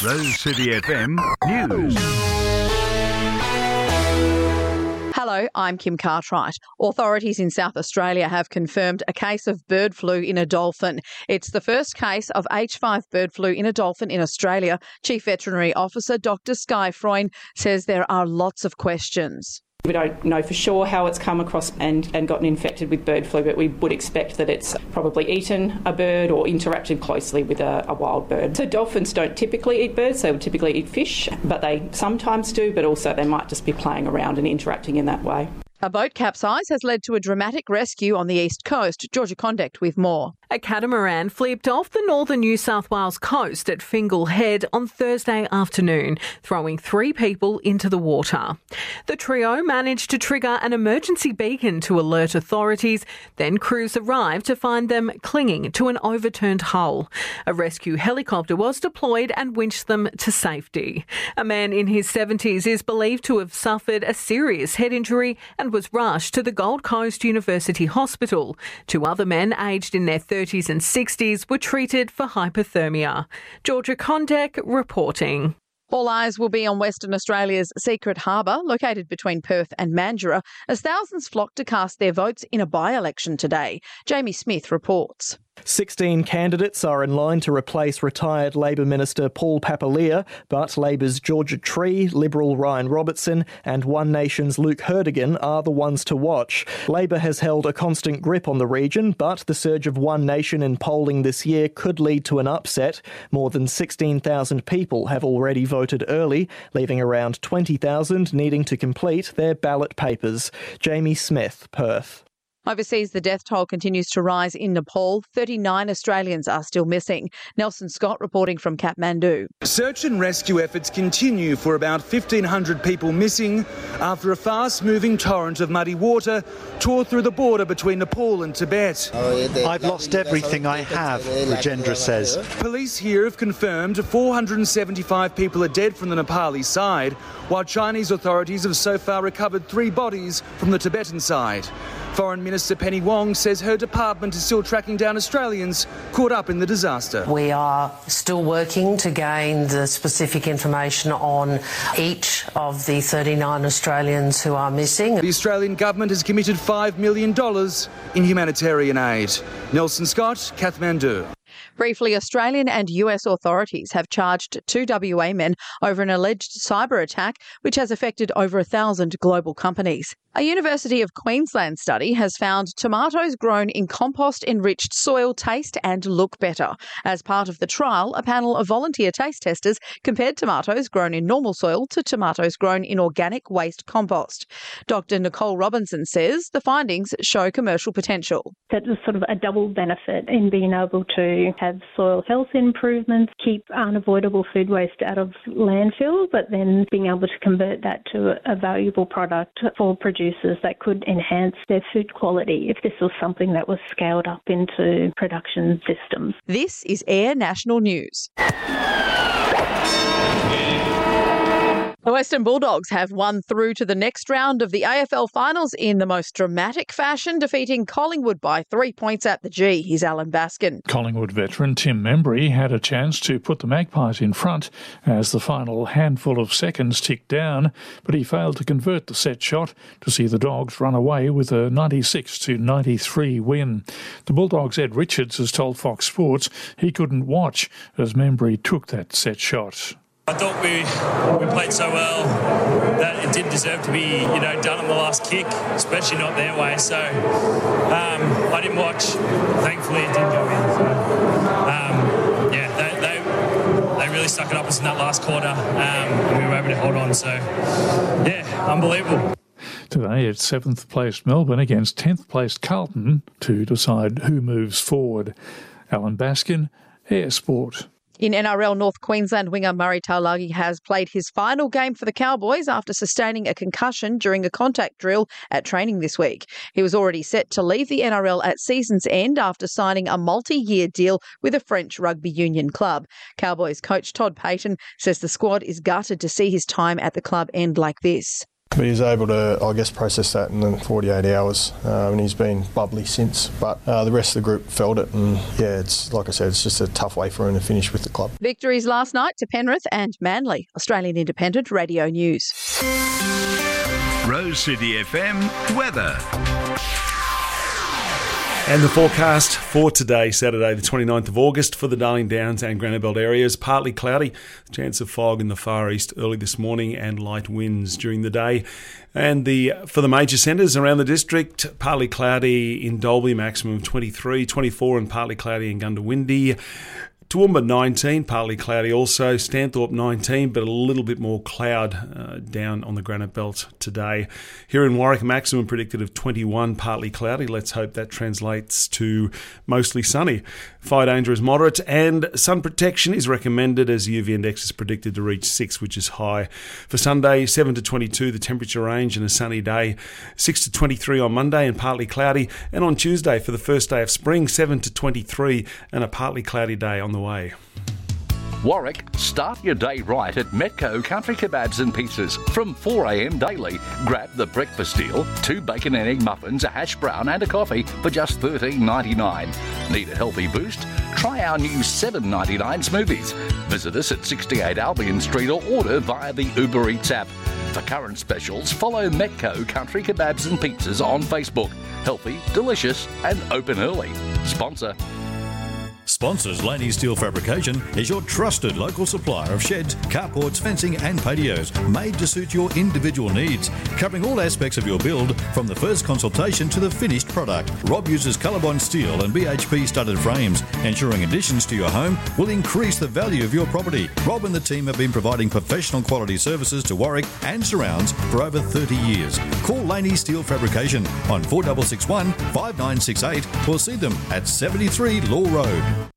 Rose City FM News. Hello, I'm Kim Cartwright. Authorities in South Australia have confirmed a case of bird flu in a dolphin. It's the first case of H5 bird flu in a dolphin in Australia. Chief Veterinary Officer Dr Skye Freund says there are lots of questions. We don't know for sure how it's come across and gotten infected with bird flu, but we would expect that it's probably eaten a bird or interacted closely with a wild bird. So dolphins don't typically eat birds, they would typically eat fish, but they sometimes do, but also they might just be playing around and interacting in that way. A boat capsize has led to a dramatic rescue on the east coast. Georgia Conduct with more. A catamaran flipped off the northern New South Wales coast at Fingal Head on Thursday afternoon, throwing 3 people into the water. The trio managed to trigger an emergency beacon to alert authorities, then crews arrived to find them clinging to an overturned hull. A rescue helicopter was deployed and winched them to safety. A man in his 70s is believed to have suffered a serious head injury and was rushed to the Gold Coast University Hospital. 2 other men aged in their 30s and 60s were treated for hypothermia. Georgia Condek reporting. All eyes will be on Western Australia's Secret Harbour, located between Perth and Mandurah, as thousands flock to cast their votes in a by-election today. Jamie Smith reports. 16 candidates are in line to replace retired Labor Minister Paul Papalia, but Labor's Georgia Tree, Liberal Ryan Robertson and One Nation's Luke Herdigan are the ones to watch. Labor has held a constant grip on the region, but the surge of One Nation in polling this year could lead to an upset. More than 16,000 people have already voted early, leaving around 20,000 needing to complete their ballot papers. Jamie Smith, Perth. Overseas, the death toll continues to rise in Nepal. 39 Australians are still missing. Nelson Scott reporting from Kathmandu. Search and rescue efforts continue for about 1,500 people missing after a fast-moving torrent of muddy water tore through the border between Nepal and Tibet. I've lost everything I have, Rajendra says. Police here have confirmed 475 people are dead from the Nepali side, while Chinese authorities have so far recovered 3 bodies from the Tibetan side. Foreign Minister Penny Wong says her department is still tracking down Australians caught up in the disaster. We are still working to gain the specific information on each of the 39 Australians who are missing. The Australian government has committed $5 million in humanitarian aid. Nelson Scott, Kathmandu. Briefly, Australian and US authorities have charged 2 WA men over an alleged cyber attack which has affected over 1,000 global companies. A University of Queensland study has found tomatoes grown in compost-enriched soil taste and look better. As part of the trial, a panel of volunteer taste testers compared tomatoes grown in normal soil to tomatoes grown in organic waste compost. Dr Nicole Robinson says the findings show commercial potential. That was sort of a double benefit in being able to have soil health improvements, keep unavoidable food waste out of landfill, but then being able to convert that to a valuable product for producers that could enhance their food quality if this was something that was scaled up into production systems. This is Air National News. The Western Bulldogs have won through to the next round of the AFL Finals in the most dramatic fashion, defeating Collingwood by 3 points at the G. Here's Alan Baskin. Collingwood veteran Tim Membry had a chance to put the Magpies in front as the final handful of seconds ticked down, but he failed to convert the set shot to see the Dogs run away with a 96-93 win. The Bulldogs' Ed Richards has told Fox Sports he couldn't watch as Membry took that set shot. I thought we played so well that it did deserve to be, done on the last kick, especially not their way. So I didn't watch. Thankfully, it didn't go in. So, they really stuck it up us in that last quarter, and we were able to hold on. So, unbelievable. Today it's 7th placed Melbourne against 10th placed Carlton to decide who moves forward. Alan Baskin, Air Sport. In NRL, North Queensland winger Murray Taulagi has played his final game for the Cowboys after sustaining a concussion during a contact drill at training this week. He was already set to leave the NRL at season's end after signing a multi-year deal with a French rugby union club. Cowboys coach Todd Payten says the squad is gutted to see his time at the club end like this. But he was able to, I guess, process that in the 48 hours, and he's been bubbly since. But the rest of the group felt it, and yeah, it's like I said, it's just a tough way for him to finish with the club. Victories last night to Penrith and Manly. Australian Independent Radio News. Rose City FM weather. And the forecast for today, Saturday the 29th of August, for the Darling Downs and Granite Belt areas. Partly cloudy, chance of fog in the far east early this morning and light winds during the day. And for the major centres around the district, partly cloudy in Dalby, maximum of 23, 24 and partly cloudy in Goondiwindi. Toowoomba 19, partly cloudy also. Stanthorpe 19, but a little bit more cloud down on the Granite Belt today. Here in Warwick, maximum predicted of 21, partly cloudy. Let's hope that translates to mostly sunny. Fire danger is moderate, and sun protection is recommended as UV index is predicted to reach 6, which is high. For Sunday, 7 to 22, the temperature range, and a sunny day. 6 to 23 on Monday and partly cloudy. And on Tuesday, for the first day of spring, 7 to 23 and a partly cloudy day on the way. Warwick, start your day right at Metco Country Kebabs and Pizzas from 4 a.m. daily. Grab the breakfast deal, 2 bacon and egg muffins, a hash brown and a coffee for just $13.99. Need a healthy boost? Try our new $7.99 smoothies. Visit us at 68 Albion Street or order via the Uber Eats app. For current specials, follow Metco Country Kebabs and Pizzas on Facebook. Healthy, delicious and open early. Sponsor. Sponsors Laney Steel Fabrication is your trusted local supplier of sheds, carports, fencing and patios made to suit your individual needs, covering all aspects of your build from the first consultation to the finished product. Rob uses Colorbond steel and BHP studded frames, ensuring additions to your home will increase the value of your property. Rob and the team have been providing professional quality services to Warwick and surrounds for over 30 years. Call Laney Steel Fabrication on 4661 5968 or see them at 73 Law Road.